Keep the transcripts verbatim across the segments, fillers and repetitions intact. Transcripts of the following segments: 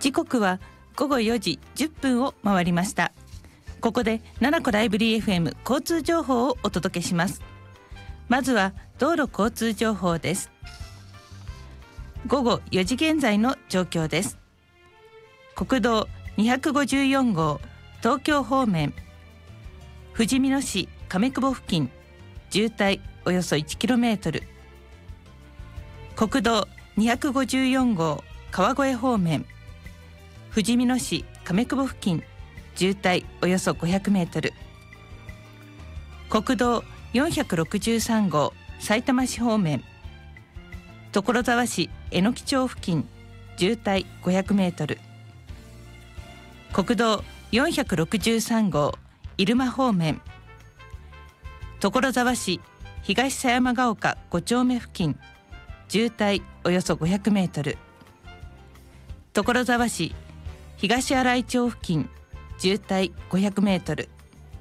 時刻はごごよじじゅっぷんを回りました。ここでななこライブリー エフエム 交通情報をお届けします。まずは道路交通情報です。ごごよじ現在の状況です。国道にひゃくごじゅうよんごう東京方面、ふじみ野市亀久保付近渋滞およそ いちキロメートル。 国道にひゃくごじゅうよんごう川越方面、ふじみ野市亀久保付近渋滞およそ ごひゃくメートル。 国道よんひゃくろくじゅうさんごうさいたま市方面、所沢市榎木町付近渋滞ごひゃくメートル。国道よんひゃくろくじゅうさんごう入間方面、所沢市東狭山ヶ丘ご丁目付近渋滞およそごひゃくメートル。所沢市東新井町付近渋滞ごひゃくメートル。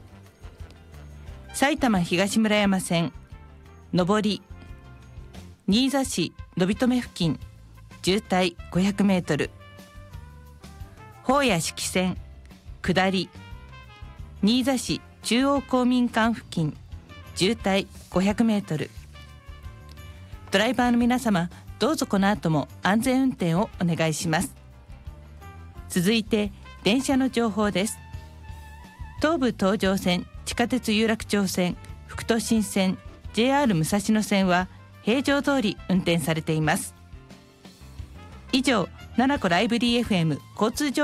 埼玉東村山線上り新座市伸留付近渋滞ごひゃくメートル。宝谷敷線下り新座市中央公民館付近渋滞ごひゃくメートル。ドライバーの皆様、どうぞこの後も安全運転をお願いします。続いて電車の情報です。東武東上線、地下鉄有楽町線、副都心線、 ジェイアール 武蔵野線は平常通り運転されています。以上、ななこライブリー エフエム 交通情報